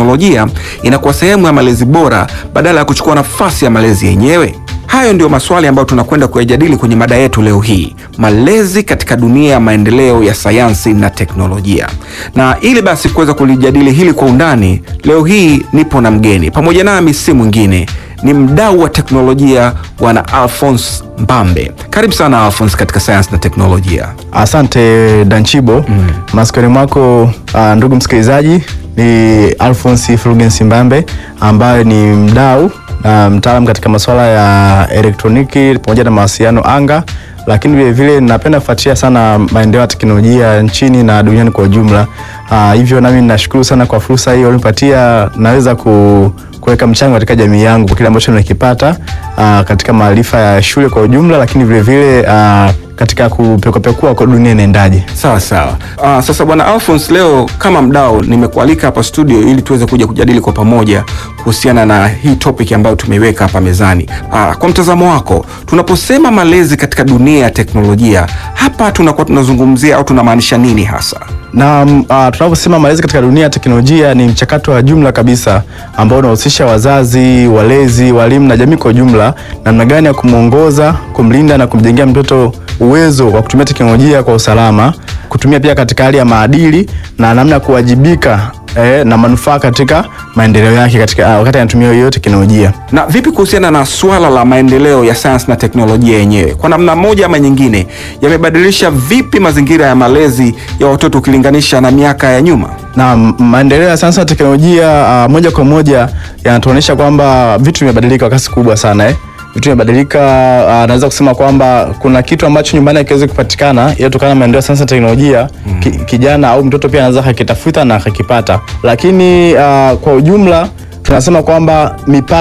teknolojia inakuwa sehemu ya malezi bora badala ya kuchukua nafasi ya malezi yenyewe? Hayo ndio maswali ambayo tunakwenda kuyajadili kwenye mada yetu leo hii, malezi katika dunia ya maendeleo ya sayansi na teknolojia. Na ili basi kuweza kulijadili hili kwa undani, leo hii nipo na mgeni. Pamoja nami si mwingine, ni mdau wa teknolojia, Bwana Alphonse Mbambe. Karibu sana Alphonse katika sayansi na teknolojia. Asante Danchibo. Maskani mwako ndugu msikilizaji, ni Alphonse Fulgence Mbambe ambaye ni mdau na mtaalamu katika masuala ya elektroniki pamoja na mawasiliano anga, lakini vile vile napenda kufuatilia sana maendeleo ya teknolojia nchini na duniani kwa ujumla. Hivyo nami ninashukuru sana kwa fursa hii ulinipatia, naweza kuweka mchango katika jamii yangu kwa kile ambacho nimekipata katika maarifa ya shule kwa ujumla, lakini vile vile katika kupekua kwa dunia inaendaje. Sawa sawa. Sasa Bwana Alphonse, leo kama mdau nimekualika hapa studio ili tuweze kuja kujadili kwa pamoja kuhusiana na hii topic ambayo tumeiweka hapa mezani. Kwa mtazamo wako, tunaposema malezi katika dunia ya teknolojia, hapa tunakuwa tunazungumzia au tunamaanisha nini hasa? Na tunaposema malezi katika dunia ya teknolojia ni mchakato wa jumla kabisa ambao unahusisha wazazi, walezi, walimu na jamii kwa jumla, namna gani ya kumuongoza, kumlinda na kumjengea mtoto uwezo wa kutumia teknolojia kwa usalama, kutumia pia katika hali ya maadili na namna ya kuwajibika na manufaa katika maendeleo yake katika wakati anatumia hiyo teknolojia. Na vipi kuhusiana na swala la maendeleo ya sayansi na teknolojia yenyewe? Kwa namna moja ama nyingine, yamebadilisha vipi mazingira ya malezi ya watoto ukilinganisha na miaka ya nyuma? Na maendeleo ya sayansi na teknolojia moja kwa moja yanatuonyesha kwamba vitu vimebadilika kwa kasi kubwa sana. Vitu vimebadilika, naweza kusema kwamba kuna kitu ambacho nyumbani hakiwezi kupatikana kutokana na maendeleo ya sayansi na teknolojia. Kijana au mtoto pia anaweza akitafuta na akakipata. Lakini kwa ujumla tunasema kwamba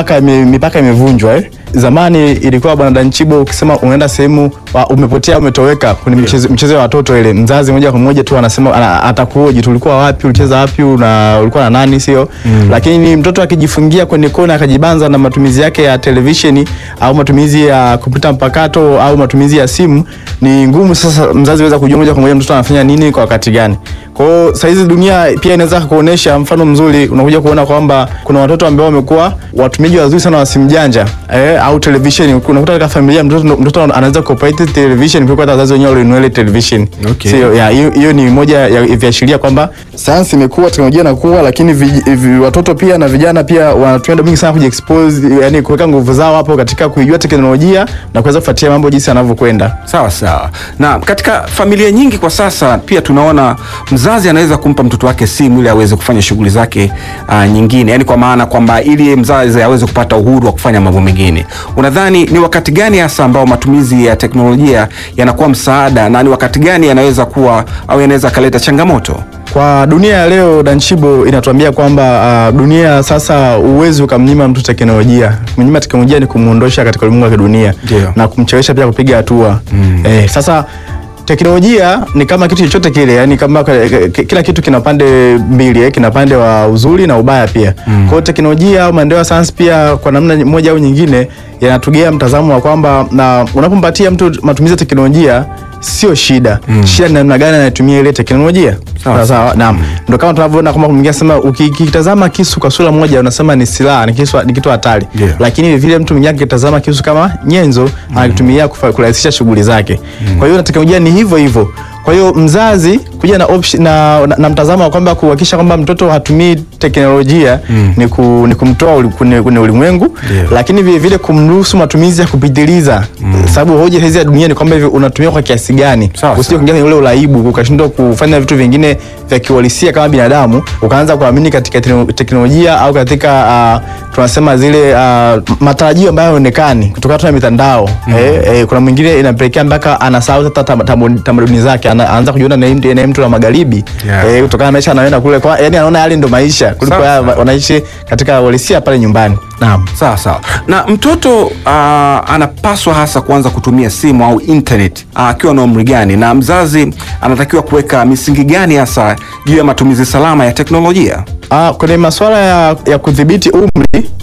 mipaka imevunjwa. Zamani ilikuwa Bwana Danchibo, ukisema unaenda sehemu umepotea, umetoweka kwenye mchezo wa watoto ile, mzazi moja kwa moja tu anasema atakuoje, tulikuwa wapi, ulicheza wapi, na ulikuwa na nani, sio? Lakini mtoto akijifungia kwenye kona akajibanza na matumizi yake ya televisheni au matumizi ya kompyuta mpakato au matumizi ya simu, ni ngumu sasa mzazi weza kujua moja kwa moja mtoto anafanya nini kwa wakati gani. Kwa hiyo saa hizi dunia pia inaweza kuonesha mfano mzuri. Unakuja kuona kwamba kuna watoto ambao wamekuwa watumiaji wazuri sana wa simu janja au televisheni. Unakuta katika familia mtoto anaweza kuoperate television kuliko hata wazazi wenyewe walinunua television. Okay. Sio, hiyo ni moja ya viashiria kwamba sayansi imekuwa, teknolojia inakuwa, lakini watoto pia na vijana pia wanatumia mingi sana kujiexpose, yani kuweka nguvu zao hapo katika kuijua teknolojia na kuweza kufuatia mambo jinsi yanavyokwenda. Sawa sawa. Na katika familia nyingi kwa sasa pia tunaona mzazi anaweza kumpa mtoto wake simu ili aweze kufanya shughuli zake nyingine, yani kwa maana kwamba ili mzazi aweze kupata uhuru wa kufanya mambo mengine. Unadhani ni wakati gani hasa ambao matumizi ya teknolojia yanakuwa msaada na ni wakati gani yanaweza kuwa au yanaweza kaleta changamoto? Kwa dunia ya leo, Danchibo, inatuambia kwamba dunia sasa uwezo ukamnyima mtu teknolojia. Kumnyima teknolojia ni kumuondosha katika ulimwengu wa dunia na kumchelewesha pia kupiga hatua. Sasa teknolojia ni kama kitu chochote kile, yani kama kila kitu kina pande mbili, kina pande wa uzuri na ubaya pia. Kwa hiyo teknolojia au maendeleo ya sayansi pia kwa namna moja au nyingine yanatugea mtazamo wa kwamba na unapompatia mtu matumizi ya teknolojia sio shida. Shida ni namna gani anatumia ile teknolojia. Sawa. Naam. Ndio kama tunavyoona kama mwingine anasema ukitazama kisu kwa sura moja unasema ni silaha, ni kitu hatari. Lakini vile mtu mwingine akitazama kisu kama nyenzo anakitumia kurahisisha shughuli zake. Kwa hiyo na teknolojia ni hivyo hivyo. Kwa hiyo mzazi kuja na option na mtazamo wa kwamba kuhakikisha kwamba mtoto hatumii teknolojia ni kumtoa kwenye ulimwengu, lakini vile vile kumruhusu matumizi ya kupitiliza. Sababu hoja hizi ya dunia ni kwamba hivi unatumia kwa kiasi gani, usije kuingia kwenye ule uraibu ukashindwa kufanya vitu vingine vya kiuhalisia kama binadamu, ukaanza kuamini katika teknolojia au katika tunasema zile matarajio ambayo yanaonekana kutoka na mitandao. Kuna mwingine inapelekea mpaka anasahau hata tamaduni zake, anaanza kujiona na mtu wa magharibi kutokana na maisha anayoenda kule, kwa yani anaona hali ndio maisha kuliko wanaishi katika uhalisia pale nyumbani. Naam. Sawa. Na mtoto anapaswa hasa kuanza kutumia simu au internet akiwa na umri gani, na mzazi anatakiwa kuweka misingi gani hasa juu ya matumizi salama ya teknolojia? Kwenye masuala ya kudhibiti umri,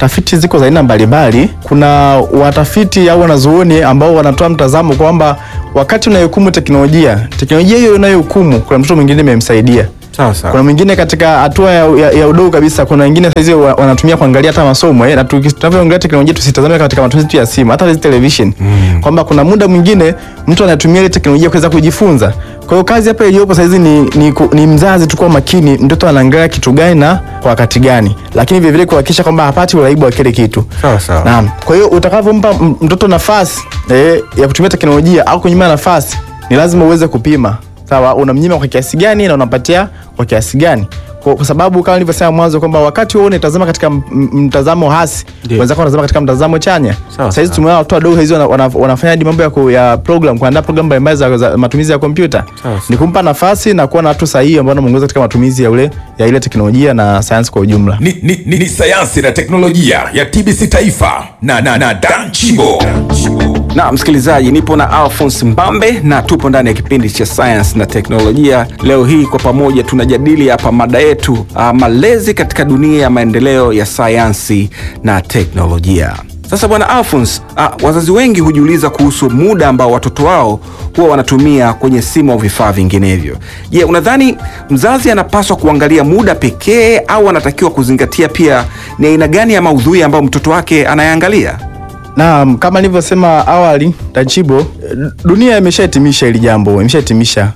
tafiti ziko za aina mbalimbali. Kuna watafiti au wanazuoni ambao wanatoa mtazamo kwamba wakati unayohukumu teknolojia hiyo unayohukumu, kuna mtoto mwingine imemsaidia. Sawa. Kuna mwingine katika hatua ya udogo kabisa, kuna wengine saizi wanatumia kuangalia hata masomo na tunavyoongelea teknolojia tusitazame katika matumizi ya simu, hata hizo television. Kwamba kuna muda mwingine mtu anatumia ile teknolojia kuweza kujifunza. Kwa hiyo kazi hapa iliyopo saizi ni mzazi tu kuwa makini, mtoto anaangalia kitu gani na kwa wakati gani, lakini vile vile kuhakikisha kwamba hapati uraibu wa kile kitu. Sawa. Naam. Kwa hiyo utakapompa mtoto nafasi ya kutumia teknolojia au kunyima nafasi, ni lazima uweze kupima. Sawa, unamnyima kwa kiasi gani na unampatia kwa kiasi gani? Kwa sababu kama nilivyosema mwanzo kwamba wakati wewe unatazama katika mtazamo hasi, unaweza kuwa unatazama katika mtazamo chanya. Sasa hizi tumeona watu wadogo hizo wanafanya hadi mambo ya program, kuandaa program mbalimbali za matumizi ya kompyuta. Ni kumpa nafasi na kuwa na watu sahihi ambao wanamuongoza katika matumizi ya ile teknolojia na sayansi kwa ujumla. Ni sayansi na teknolojia ya TBC Taifa na Dan Chibo. Na msikilizaji, nipo na Alphonse Mbambe na tupo ndani ya kipindi cha Science na Teknolojia. Leo hii kwa pamoja tunajadili hapa mada yetu, malezi katika dunia ya maendeleo ya sayansi na teknolojia. Sasa bwana Alphonse, wazazi wengi hujiuliza kuhusu muda ambao watoto wao huwa wanatumia kwenye simu au vifaa vinginevyo. Je, unadhani mzazi anapaswa kuangalia muda pekee au anatakiwa kuzingatia pia ni aina gani ya maudhui ambayo mtoto wake anayaangalia? Na kama nilivyosema awali, Tachibo, dunia imeshahitimisha hili jambo, imeshahitimisha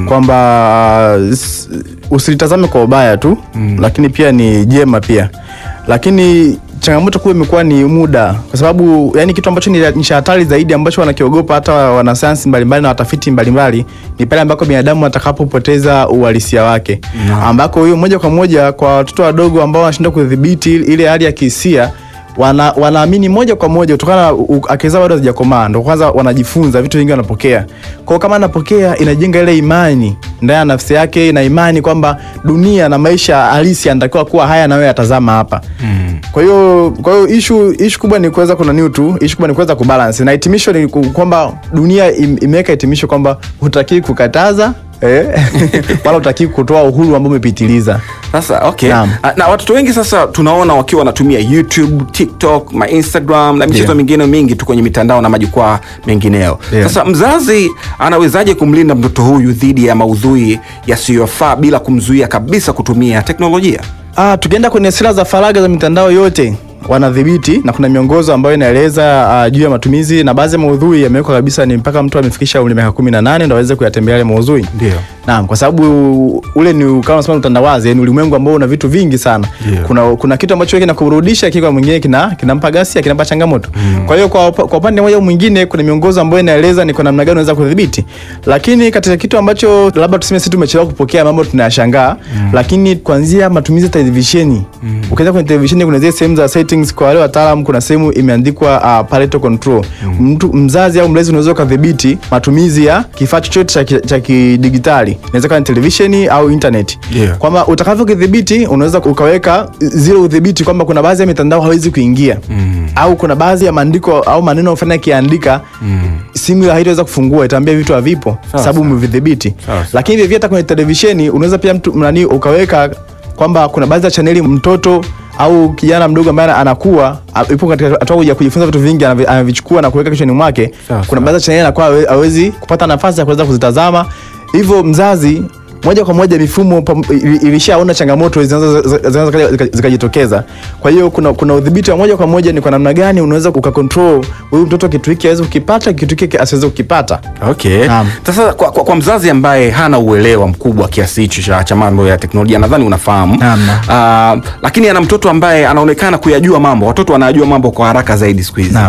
kwamba usilitazame kwa ubaya tu, lakini pia ni jema pia. Lakini changamoto kubwa imekuwa ni muda, kwa sababu yani kitu ambacho ni hatari zaidi ambacho wanakiogopa hata wanasayansi mbalimbali na watafiti mbalimbali ni pale ambako binadamu atakapopoteza uhalisia wake. Ambako hiyo moja kwa moja kwa watoto wadogo ambao wanashindwa kudhibiti ile hali ya kihisia, wanaamini moja kwa moja kutokana akili zao bado hazijakomaa, ndio kwanza wanajifunza vitu vingi wanapokea. Kwa hiyo kama anapokea, inajenga ile imani ndani ya nafsi yake, na imani kwamba dunia na maisha halisi yanatakiwa kuwa haya na wewe atazama hapa. Kwa hiyo issue kubwa ni kuweza issue kubwa ni kuweza kubalance. Na hitimisho ni kwamba dunia imeweka hitimisho kwamba hutaki kukataza wala hutaki kutoa uhuru ambao umepitiliza. Sasa okay. Na watoto wengi sasa tunaona wakiwa wanatumia YouTube, TikTok, Instagram na michezo mingine mingi tu kwenye mitandao na majukwaa mengineo. Sasa mzazi anawezaje kumlinda mtoto huyu dhidi ya maudhui yasiyofaa bila kumzuia kabisa kutumia teknolojia? Tukienda kwenye sera za faragha za mitandao yote wanadhibiti, na kuna miongozo ambayo inaeleza juu ya matumizi, na baadhi ya maudhui yamewekwa kabisa ni mpaka mtu amefikisha umri miaka 18 ndio aweze kuyatembelea ile maudhui. Ndio. Naam, kwa sababu ule ni kama unasema utandawazi, ni ulimwengu ambao una vitu vingi sana. Kuna kitu ambacho kinakurudisha, kiko mwingine kinampa ghasia, kinampa changamoto. Kwa hiyo kwa upande mmoja mwingine kuna miongozo ambayo inaeleza ni kwa namna gani unaweza kudhibiti. Lakini katika kitu ambacho labda tuseme sisi tumechelewa kupokea mambo tunayashangaa, lakini kuanzia matumizi ya televisheni. Ukianza kwenye televisheni kuna zile sehemu za settings, kwa wale wataalamu kuna sehemu imeandikwa parental control. Mzazi au mlezi unaweza kudhibiti matumizi ya kifaa chochote cha kidigitali. Inaweza kuwa ni televisheni au internet. Kwamba utakavyokidhibiti unaweza ukaweka zile udhibiti kwamba kuna baadhi ya mitandao hawezi kuingia. Au kuna baadhi ya maandiko au maneno ufanya kiandika, simu haitaweza kufungua, itaambia vitu havipo sababu umevidhibiti. Lakini vivyo hata kwenye televisheni unaweza pia ukaweka kwamba kuna baadhi ya chaneli mtoto au kijana mdogo ambaye anakuwa yupo katika hatua ya kujifunza vitu vingi anavichukua na kuweka kichwani mwake. Kuna baadhi ya chaneli anakuwa hawezi kupata nafasi ya kuweza kuzitazama. Hivyo mzazi moja kwa moja mifumo ilishaona changamoto zinaweza zikajitokeza. Kwa hiyo kuna udhibiti wa moja kwa moja ni kwa namna gani unaweza ukakontrol huyu mtoto kitu hiki aweze kukipata, kitu hiki asiweze kukipata. Okay. Sasa kwa mzazi ambaye hana uelewa mkubwa kiasi hicho cha mambo ya teknolojia, nadhani unafahamu. Lakini ana mtoto ambaye anaonekana kuyajua mambo. Watoto wanajua mambo kwa haraka zaidi siku hizi.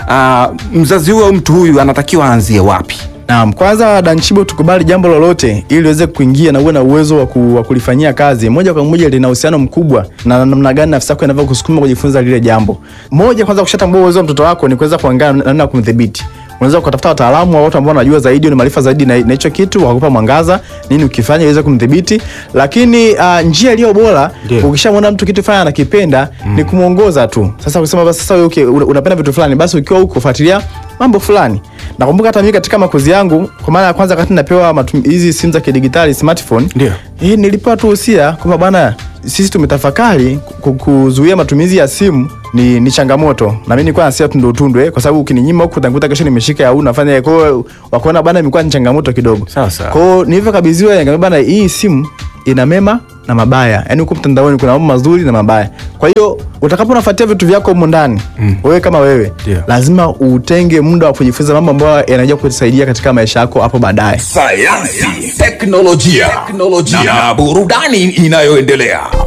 Mzazi huyo au mtu huyu anatakiwa aanzie wapi? Naam, kwanza Danchibo, tukubali jambo lolote ili liweze kuingia na uwe na uwezo wa kulifanyia kazi, moja kwa moja lina uhusiano mkubwa na namna gani nafsi yako inavyokusukuma kujifunza lile jambo. Moja, kwanza kushatambua uwezo wa mtoto wako ni kuweza kuangalia namna ya kumdhibiti. Unaweza kutafuta wataalamu au watu ambao wanajua zaidi, ni maarifa zaidi na hicho kitu, wakupa mwangaza nini ukifanya iweze kumdhibiti. Lakini njia iliyo bora, ukishamwona mtu kitu fanya anakipenda, ni kumuongoza tu. Sasa ukisema basi sasa wewe unapenda vitu fulani, basi ukiwa huko fuatilia mambo fulani. Nakumbuka hata mimi katika makuzi yangu kwa mara ya kwanza wakati napewa hizi simu za kidigitali smartphone, ndio nilipewa tu usia kwamba bwana, sisi tumetafakari kuzuia matumizi ya simu ni changamoto, na mimi nilikuwa nasia tundu kwa sababu ukininyima huko utakuta kesho nimeshika au nafanya kwa hiyo wakaona bwana imekuwa ni changamoto kidogo. Sasa kwa hiyo nilivyokabidhiwa nikamwambia bwana, hii simu ina mema na mabaya, yani huko mtandaoni kuna mambo mazuri na mabaya. Kwa hiyo utakaponafuatia vitu vyako huko ndani, wewe kama wewe lazima utenge muda wa kujifunza mambo ambayo yanajua kukusaidia katika maisha yako hapo baadaye. Sayansi, teknolojia na burudani inayoendelea.